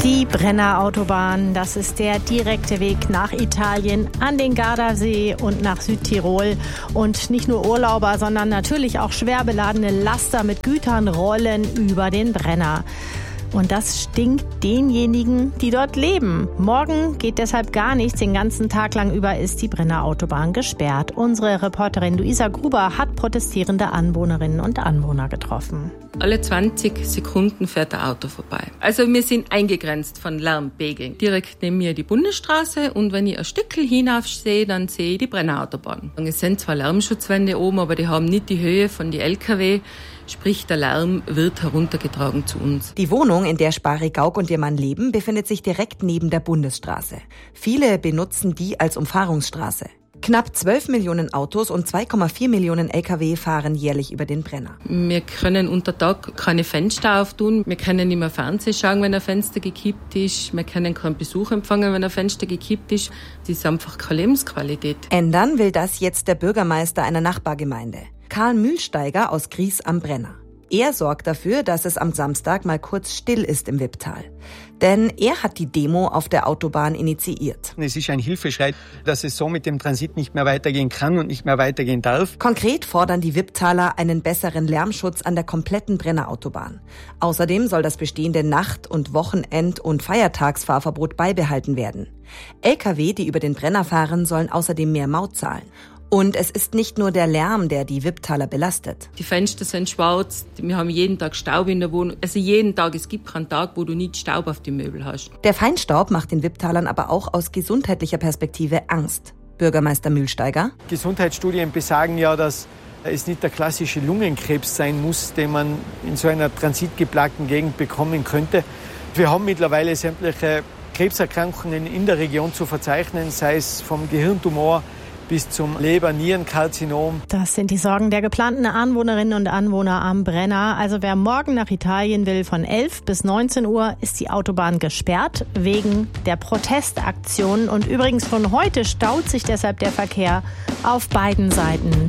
Die Brenner Autobahn, das ist der direkte Weg nach Italien, an den Gardasee und nach Südtirol. Und nicht nur Urlauber, sondern natürlich auch schwer beladene Laster mit Gütern rollen über den Brenner. Und das stinkt denjenigen, die dort leben. Morgen geht deshalb gar nichts. Den ganzen Tag lang über ist die Brenner Autobahn gesperrt. Unsere Reporterin Luisa Gruber hat protestierende Anwohnerinnen und Anwohner getroffen. Alle 20 Sekunden fährt ein Auto vorbei. Also wir sind eingegrenzt von Lärmpegeln. Direkt neben mir die Bundesstraße und wenn ich ein Stückchen hinauf sehe, dann sehe ich die Brenner Autobahn. Es sind zwar Lärmschutzwände oben, aber die haben nicht die Höhe von den LKW. Sprich, der Lärm wird heruntergetragen zu uns. Die Wohnung, in der Spari Gauck und ihr Mann leben, befindet sich direkt neben der Bundesstraße. Viele benutzen die als Umfahrungsstraße. Knapp 12 Millionen Autos und 2,4 Millionen LKW fahren jährlich über den Brenner. Wir können unter Tag keine Fenster auftun. Wir können nicht mehr Fernsehen schauen, wenn ein Fenster gekippt ist. Wir können keinen Besuch empfangen, wenn ein Fenster gekippt ist. Das ist einfach keine Lebensqualität. Ändern will das jetzt der Bürgermeister einer Nachbargemeinde. Karl Mühlsteiger aus Gries am Brenner. Er sorgt dafür, dass es am Samstag mal kurz still ist im Wipptal. Denn er hat die Demo auf der Autobahn initiiert. Es ist ein Hilfeschrei, dass es so mit dem Transit nicht mehr weitergehen kann und nicht mehr weitergehen darf. Konkret fordern die Wipptaler einen besseren Lärmschutz an der kompletten Brenner Autobahn. Außerdem soll das bestehende Nacht- und Wochenend- und Feiertagsfahrverbot beibehalten werden. Lkw, die über den Brenner fahren, sollen außerdem mehr Maut zahlen. Und es ist nicht nur der Lärm, der die Wipptaler belastet. Die Fenster sind schwarz, wir haben jeden Tag Staub in der Wohnung. Also jeden Tag, es gibt keinen Tag, wo du nicht Staub auf die Möbel hast. Der Feinstaub macht den Wipptalern aber auch aus gesundheitlicher Perspektive Angst. Bürgermeister Mühlsteiger. Gesundheitsstudien besagen ja, dass es nicht der klassische Lungenkrebs sein muss, den man in so einer transitgeplagten Gegend bekommen könnte. Wir haben mittlerweile sämtliche Krebserkrankungen in der Region zu verzeichnen, sei es vom Gehirntumor bis zum Leber-Nierenkarzinom. Das sind die Sorgen der geplanten Anwohnerinnen und Anwohner am Brenner. Also wer morgen nach Italien will, von 11 bis 19 Uhr ist die Autobahn gesperrt wegen der Protestaktion. Und übrigens von heute staut sich deshalb der Verkehr auf beiden Seiten